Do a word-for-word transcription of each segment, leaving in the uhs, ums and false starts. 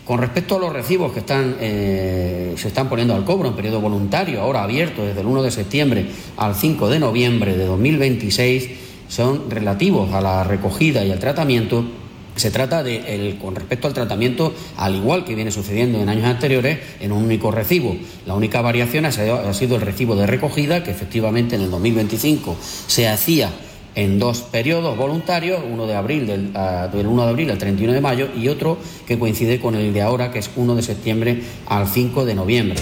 Con respecto a los recibos que están, eh, se están poniendo al cobro en periodo voluntario, ahora abierto desde el uno de septiembre al cinco de noviembre de dos mil veintiséis, son relativos a la recogida y al tratamiento. Se trata de, el, con respecto al tratamiento, al igual que viene sucediendo en años anteriores, en un único recibo. La única variación ha sido, ha sido el recibo de recogida, que efectivamente en el dos mil veinticinco se hacía en dos periodos voluntarios, uno de abril del, uh, del uno de abril al treinta y uno de mayo y otro que coincide con el de ahora, que es uno de septiembre al cinco de noviembre.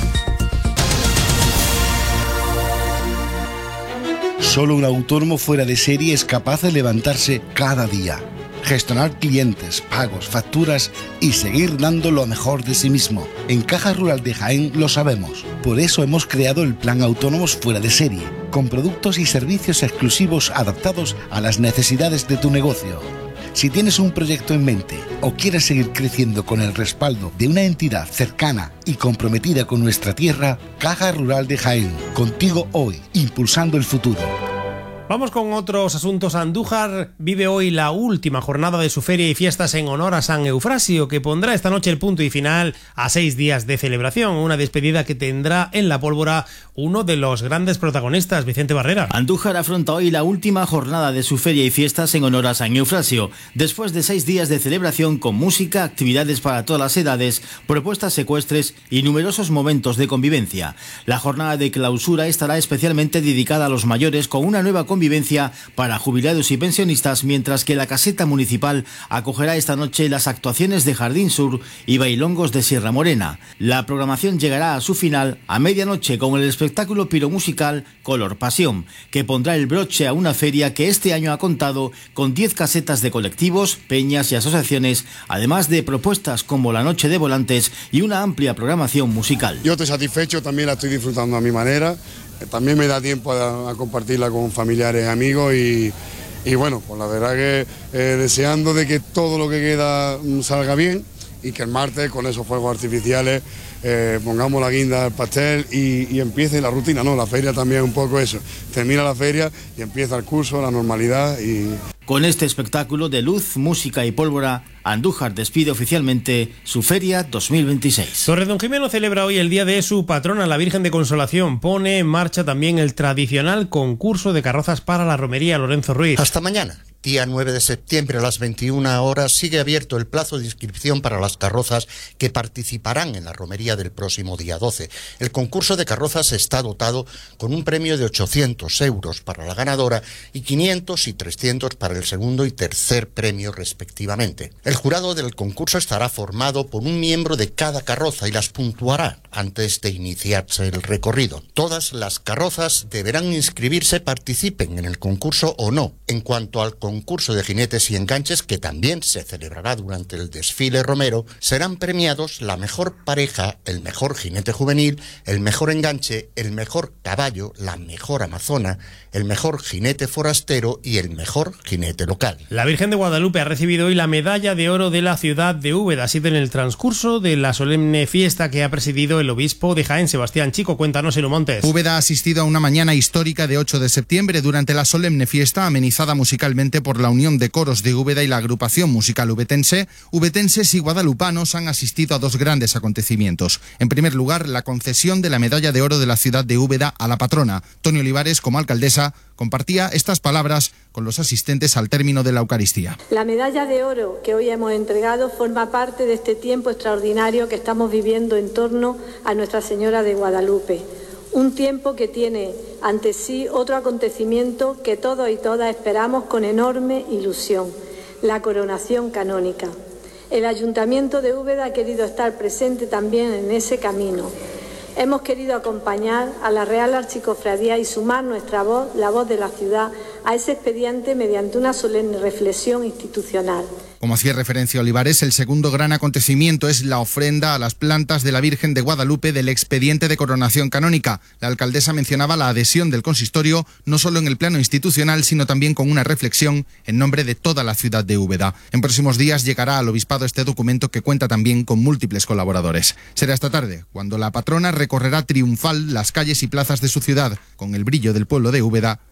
Solo un autónomo fuera de serie es capaz de levantarse cada día, gestionar clientes, pagos, facturas y seguir dando lo mejor de sí mismo. En Caja Rural de Jaén lo sabemos. Por eso hemos creado el Plan Autónomos Fuera de Serie, con productos y servicios exclusivos adaptados a las necesidades de tu negocio. Si tienes un proyecto en mente o quieres seguir creciendo con el respaldo de una entidad cercana y comprometida con nuestra tierra, Caja Rural de Jaén, contigo hoy, impulsando el futuro. Vamos con otros asuntos. Andújar vive hoy la última jornada de su feria y fiestas en honor a San Eufrasio, que pondrá esta noche el punto y final a seis días de celebración. Una despedida que tendrá en la pólvora uno de los grandes protagonistas, Vicente Barrera. Andújar afronta hoy la última jornada de su feria y fiestas en honor a San Eufrasio, después de seis días de celebración con música, actividades para todas las edades, propuestas secuestres y numerosos momentos de convivencia. La jornada de clausura estará especialmente dedicada a los mayores, con una nueva convivencia para jubilados y pensionistas, mientras que la caseta municipal acogerá esta noche las actuaciones de Jardín Sur y bailongos de Sierra Morena. La programación llegará a su final a medianoche con el espectáculo piromusical Color Pasión, que pondrá el broche a una feria que este año ha contado con diez casetas de colectivos, peñas y asociaciones, además de propuestas como la Noche de Volantes y una amplia programación musical. Yo estoy satisfecho, también la estoy disfrutando a mi manera. También me da tiempo a, a compartirla con familiares y amigos y, y bueno, pues la verdad que eh, deseando de que todo lo que queda salga bien y que el martes con esos fuegos artificiales eh, pongamos la guinda al pastel y, y empiece la rutina, ¿no? La feria también es un poco eso, termina la feria y empieza el curso, la normalidad y... Con este espectáculo de luz, música y pólvora, Andújar despide oficialmente su Feria dos mil veintiséis. Torredonjimeno celebra hoy el día de su patrona, la Virgen de Consolación. Pone en marcha también el tradicional concurso de carrozas para la romería Lorenzo Ruiz. Hasta mañana. Día nueve de septiembre a las veintiuna horas sigue abierto el plazo de inscripción para las carrozas que participarán en la romería del próximo día doce. El concurso de carrozas está dotado con un premio de ochocientos euros para la ganadora y quinientos y trescientos para el segundo y tercer premio respectivamente. El jurado del concurso estará formado por un miembro de cada carroza y las puntuará antes de iniciarse el recorrido. Todas las carrozas deberán inscribirse, participen en el concurso o no. En cuanto al concurso concurso de jinetes y enganches, que también se celebrará durante el desfile romero, serán premiados la mejor pareja, el mejor jinete juvenil, el mejor enganche, el mejor caballo, la mejor amazona, el mejor jinete forastero y el mejor jinete local. La Virgen de Guadalupe ha recibido hoy la medalla de oro de la ciudad de Úbeda, ha sido en el transcurso de la solemne fiesta que ha presidido el obispo de Jaén, Sebastián Chico. Cuéntanos, Elo Montes. Úbeda ha asistido a una mañana histórica de ocho de septiembre durante la solemne fiesta amenizada musicalmente por la Unión de Coros de Úbeda y la agrupación musical ubetense. Ubetenses y guadalupanos han asistido a dos grandes acontecimientos. En primer lugar, la concesión de la medalla de oro de la ciudad de Úbeda a la patrona. Toni Olivares, como alcaldesa, compartía estas palabras con los asistentes al término de la Eucaristía. La medalla de oro que hoy hemos entregado forma parte de este tiempo extraordinario que estamos viviendo en torno a Nuestra Señora de Guadalupe. Un tiempo que tiene ante sí otro acontecimiento que todos y todas esperamos con enorme ilusión, la coronación canónica. El Ayuntamiento de Úbeda ha querido estar presente también en ese camino. Hemos querido acompañar a la Real Archicofradía y sumar nuestra voz, la voz de la ciudad, a ese expediente mediante una solemne reflexión institucional. Como hacía referencia Olivares, el segundo gran acontecimiento es la ofrenda a las plantas de la Virgen de Guadalupe del expediente de coronación canónica. La alcaldesa mencionaba la adhesión del consistorio, no solo en el plano institucional, sino también con una reflexión en nombre de toda la ciudad de Úbeda. En próximos días llegará al obispado este documento que cuenta también con múltiples colaboradores. Será esta tarde, cuando la patrona recorrerá triunfal las calles y plazas de su ciudad, con el brillo del pueblo de Úbeda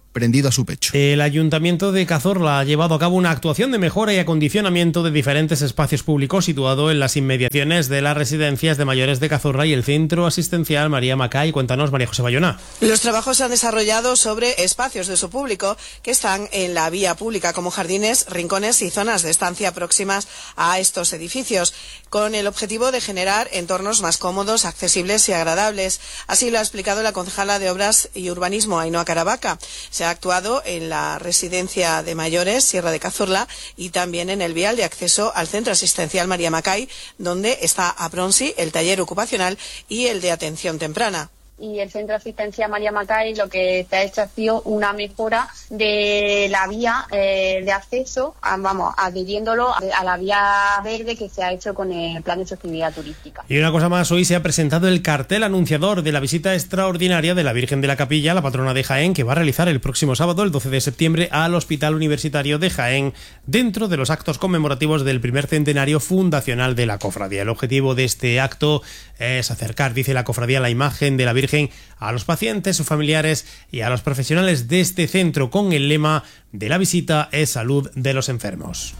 prendido a su pecho. El Ayuntamiento de Cazorla ha llevado a cabo una actuación de mejora y acondicionamiento de diferentes espacios públicos situado en las inmediaciones de las residencias de mayores de Cazorla y el Centro Asistencial María Macay. Cuéntanos, María José Bayona. Los trabajos se han desarrollado sobre espacios de uso público que están en la vía pública, como jardines, rincones y zonas de estancia próximas a estos edificios, con el objetivo de generar entornos más cómodos, accesibles y agradables. Así lo ha explicado la concejala de Obras y Urbanismo, Ainhoa Caravaca. Se ha actuado en la residencia de mayores Sierra de Cazorla y también en el vial de acceso al Centro Asistencial María Macay, donde está Apronsi, el taller ocupacional y el de atención temprana. Y el Centro Asistencial María Macay lo que se ha hecho ha sido una mejora de la vía eh, de acceso, a, vamos, adhiriéndolo a la vía verde que se ha hecho con el Plan de Sostenibilidad Turística. Y una cosa más, hoy se ha presentado el cartel anunciador de la visita extraordinaria de la Virgen de la Capilla, la patrona de Jaén, que va a realizar el próximo sábado, el doce de septiembre, al Hospital Universitario de Jaén, dentro de los actos conmemorativos del primer centenario fundacional de la cofradía. El objetivo de este acto es acercar, dice la cofradía, la imagen de la Virgen a los pacientes, sus familiares y a los profesionales de este centro, con el lema de la visita es salud de los enfermos.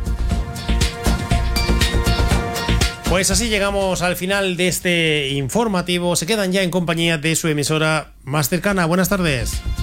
Pues así llegamos al final de este informativo. Se quedan ya en compañía de su emisora más cercana. Buenas tardes.